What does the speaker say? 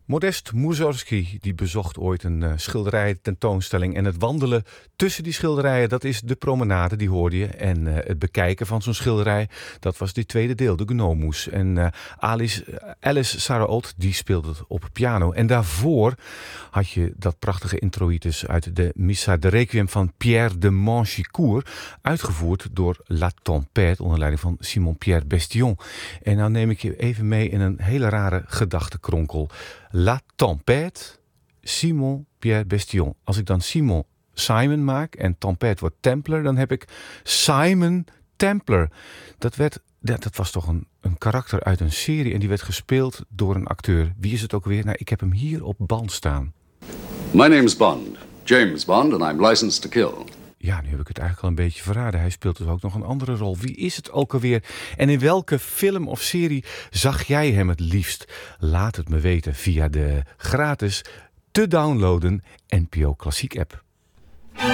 Modest Mussorgsky die bezocht ooit een schilderij-tentoonstelling. En het wandelen tussen die schilderijen, dat is de promenade, die hoorde je. En het bekijken van zo'n schilderij, dat was dit tweede deel, de Gnomus. En Alice Sarrault, die speelde het op piano. En daarvoor had je dat prachtige introïtus uit de Missa de Requiem van Pierre de Manchicourt, uitgevoerd door La Tempête onder leiding van Simon-Pierre Bestillon. En nou neem ik je even mee in een hele rare gedachtenkronkel. La Tempête, Simon-Pierre Bestillon. Als ik dan Simon maak en Tempête wordt Templar, dan heb ik Simon Templar. Dat was toch een karakter uit een serie en die werd gespeeld door een acteur. Wie is het ook weer? Nou, ik heb hem hier op band staan. My name's Bond, James Bond, and I'm licensed to kill. Ja, nu heb ik het eigenlijk al een beetje verraden. Hij speelt dus ook nog een andere rol. Wie is het ook alweer? En in welke film of serie zag jij hem het liefst? Laat het me weten via de gratis te downloaden NPO Klassiek app.